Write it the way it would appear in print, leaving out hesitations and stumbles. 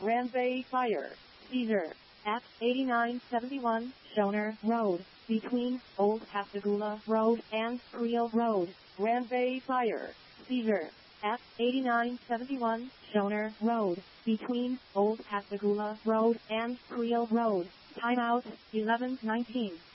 Granby Fire. Seizure at 8971 Schoner Road, between Old Pascagoula Road and Creel Road. Granby Fire. Seizure at 8971 Schoner Road, between Old Pascagoula Road and Creel Road. Timeout 11:19.